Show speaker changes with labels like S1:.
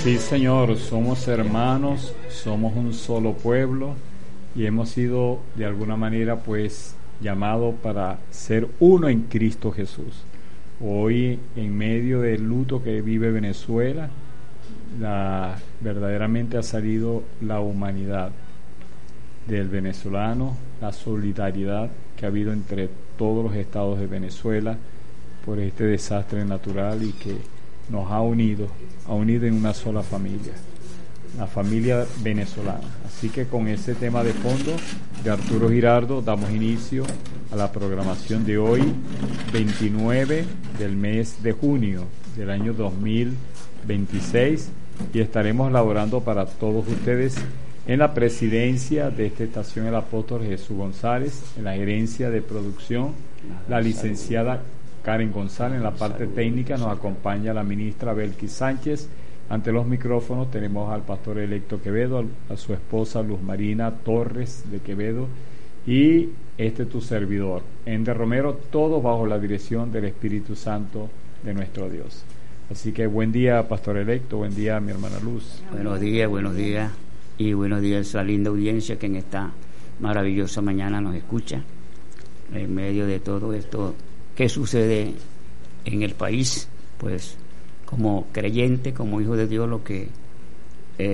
S1: Sí, Señor, somos hermanos, somos un solo pueblo y hemos sido de alguna manera pues llamados para ser uno en Cristo Jesús. Hoy, en medio del luto que vive Venezuela, verdaderamente ha salido la humanidad del venezolano, la solidaridad que ha habido entre todos los estados de Venezuela por este desastre natural y que nos ha unido en una sola familia, la familia venezolana. Así que con ese tema de fondo de Arturo Girardo damos inicio a la programación de hoy, 29 del mes de junio del año 2026, y estaremos laborando para todos ustedes en la presidencia de esta estación el apóstol Jesús González, en la gerencia de producción la licenciada Karen González, en la parte técnica nos acompaña la ministra Belkis Sánchez. Ante los micrófonos tenemos al pastor electo Quevedo, a su esposa Luz Marina Torres de Quevedo y tu servidor, Ender Romero, todos bajo la dirección del Espíritu Santo de nuestro Dios. Así que buen día, pastor electo, buen día, mi hermana Luz.
S2: Buenos días y buenos días a la linda audiencia que en esta maravillosa mañana nos escucha en medio de todo esto que sucede en el país. Pues como creyente, como hijo de Dios, lo que